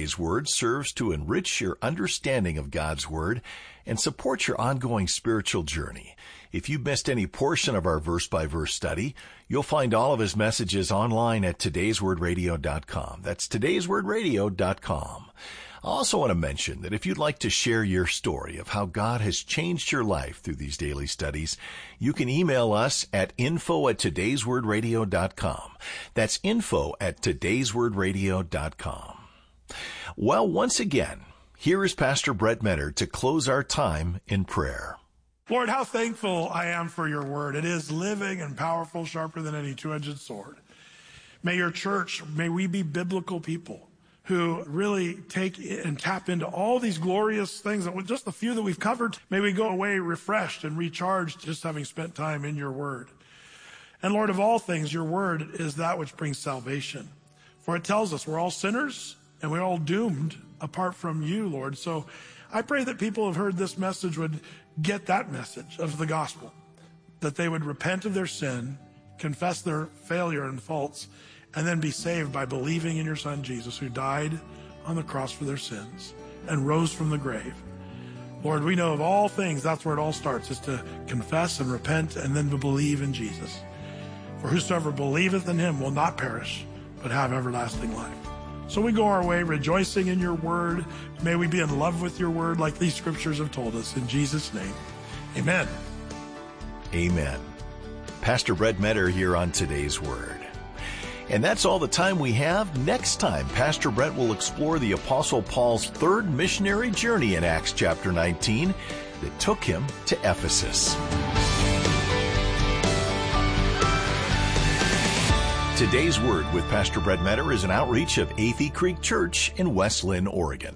Today's Word serves to enrich your understanding of God's Word and support your ongoing spiritual journey. If you missed any portion of our verse-by-verse study, you'll find all of his messages online at todayswordradio.com. That's todayswordradio.com. I also want to mention that if you'd like to share your story of how God has changed your life through these daily studies, you can email us at info@todayswordradio.com. That's info@todayswordradio.com. Well, once again, here is Pastor Brett Metter to close our time in prayer. Lord, how thankful I am for your word. It is living and powerful, sharper than any two-edged sword. May your church, may we be biblical people who really take and tap into all these glorious things, and with just the few that we've covered, may we go away refreshed and recharged just having spent time in your word. And Lord, of all things, your word is that which brings salvation. For it tells us we're all sinners and we're all doomed apart from you, Lord. So I pray that people who have heard this message would get that message of the gospel, that they would repent of their sin, confess their failure and faults, and then be saved by believing in your Son, Jesus, who died on the cross for their sins and rose from the grave. Lord, we know of all things, that's where it all starts, is to confess and repent and then to believe in Jesus. For whosoever believeth in him will not perish, but have everlasting life. So we go our way rejoicing in your word. May we be in love with your word like these scriptures have told us. In Jesus' name, amen. Amen. Pastor Brett Metter here on Today's Word. And that's all the time we have. Next time, Pastor Brett will explore the Apostle Paul's third missionary journey in Acts chapter 19 that took him to Ephesus. Today's Word with Pastor Brett Metter is an outreach of Athey Creek Church in West Lynn, Oregon.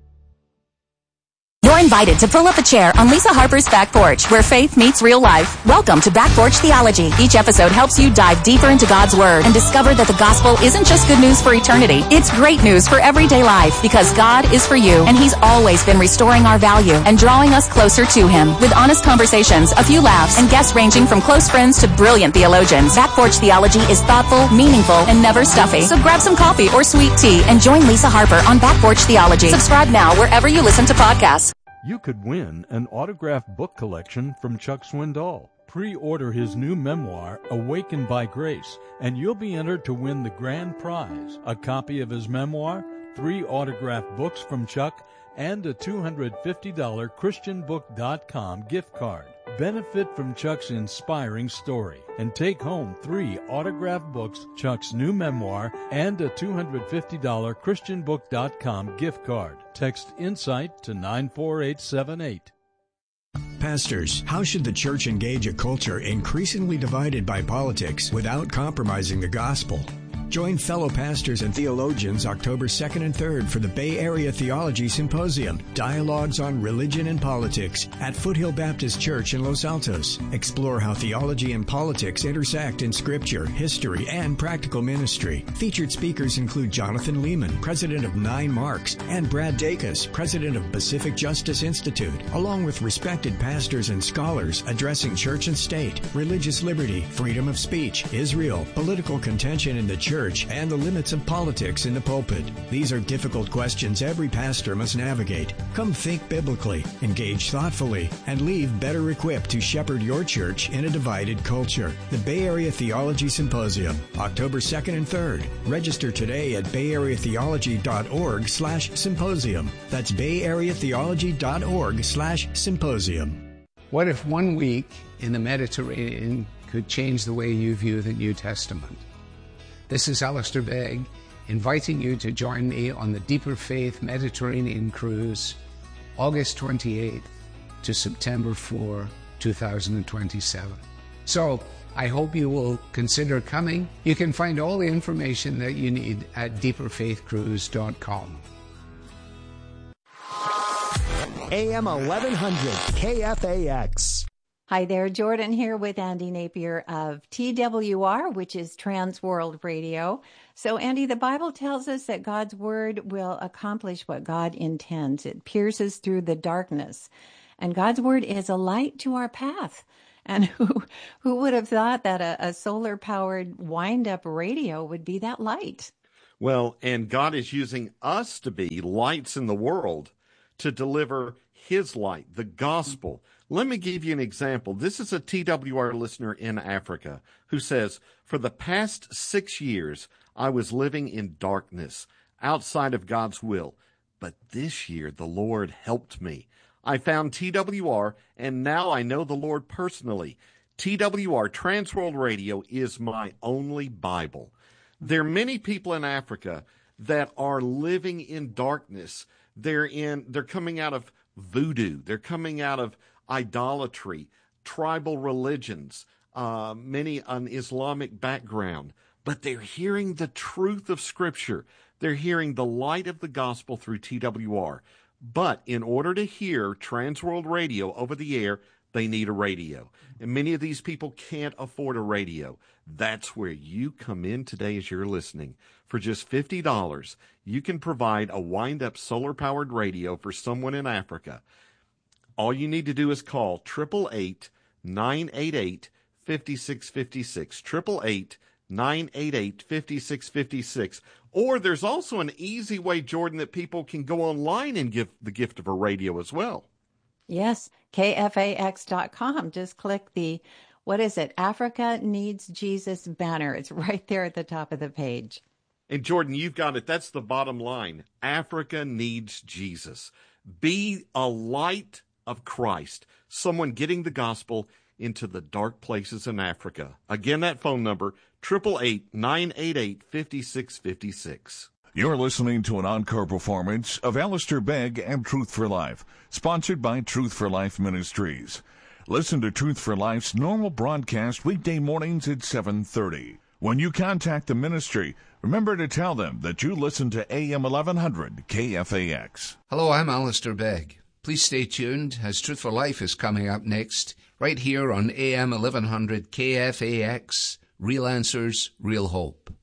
You're invited to pull up a chair on Lisa Harper's Back Porch, where faith meets real life. Welcome to Back Porch Theology. Each episode helps you dive deeper into God's Word and discover that the gospel isn't just good news for eternity. It's great news for everyday life, because God is for you, and He's always been restoring our value and drawing us closer to Him. With honest conversations, a few laughs, and guests ranging from close friends to brilliant theologians, Back Porch Theology is thoughtful, meaningful, and never stuffy. So grab some coffee or sweet tea and join Lisa Harper on Back Porch Theology. Subscribe now wherever you listen to podcasts. You could win an autographed book collection from Chuck Swindoll. Pre-order his new memoir, Awakened by Grace, and you'll be entered to win the grand prize, a copy of his memoir, 3 autographed books from Chuck, and a $250 ChristianBook.com gift card. Benefit from Chuck's inspiring story and take home 3 autographed books, Chuck's new memoir, and a $250 ChristianBook.com gift card. Text INSIGHT to 94878. Pastors, how should the church engage a culture increasingly divided by politics without compromising the gospel? Join fellow pastors and theologians October 2nd and 3rd for the Bay Area Theology Symposium, Dialogues on Religion and Politics at Foothill Baptist Church in Los Altos. Explore how theology and politics intersect in scripture, history, and practical ministry. Featured speakers include Jonathan Lehman, president of 9 Marks, and Brad Dacus, president of Pacific Justice Institute, along with respected pastors and scholars addressing church and state, religious liberty, freedom of speech, Israel, political contention in the church, and the limits of politics in the pulpit. These are difficult questions every pastor must navigate. Come think biblically, engage thoughtfully, and leave better equipped to shepherd your church in a divided culture. The Bay Area Theology Symposium, October 2nd and 3rd. Register today at bayareatheology.org/symposium. That's bayareatheology.org/symposium. What if 1 week in the Mediterranean could change the way you view the New Testament? This is Alistair Begg, inviting you to join me on the Deeper Faith Mediterranean Cruise, August 28th to September 4, 2027. So, I hope you will consider coming. You can find all the information that you need at deeperfaithcruise.com. AM 1100 KFAX. Hi there, Jordan here with Andy Napier of TWR, which is Trans World Radio. So, Andy, the Bible tells us that God's Word will accomplish what God intends. It pierces through the darkness. And God's Word is a light to our path. And who would have thought that a solar-powered wind-up radio would be that light? Well, and God is using us to be lights in the world to deliver his light, the gospel. Let me give you an example. This is a TWR listener in Africa who says, for the past 6 years, I was living in darkness, outside of God's will. But this year, the Lord helped me. I found TWR, and now I know the Lord personally. TWR, Transworld Radio, is my only Bible. There are many people in Africa that are living in darkness. They're coming out of voodoo. They're coming out of idolatry, tribal religions, many an Islamic background. But they're hearing the truth of Scripture. They're hearing the light of the gospel through TWR. But in order to hear Transworld Radio over the air, they need a radio. And many of these people can't afford a radio. That's where you come in today as you're listening. For just $50, you can provide a wind-up solar-powered radio for someone in Africa. All you need to do is call 888-988-5656, 888-988-5656. Or there's also an easy way, Jordan, that people can go online and give the gift of a radio as well. Yes, KFAX.com. Just click the, Africa Needs Jesus banner. It's right there at the top of the page. And Jordan, you've got it. That's the bottom line. Africa needs Jesus. Be a light of Christ, someone getting the gospel into the dark places in Africa. Again, that phone number, 888-988-5656. You're listening to an encore performance of Alistair Begg and Truth for Life, sponsored by Truth for Life Ministries. Listen to Truth for Life's normal broadcast weekday mornings at 7:30. When you contact the ministry, remember to tell them that you listen to AM 1100 KFAX. Hello, I'm Alistair Begg. Please stay tuned as Truth for Life is coming up next, right here on AM 1100 KFAX, Real Answers, Real Hope.